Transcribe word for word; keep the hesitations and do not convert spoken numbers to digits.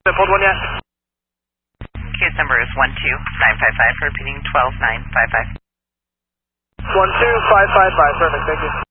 I pulled one yet? Case number is one two nine five five, repeating twelve nine five five. one two five five five, perfect, thank you.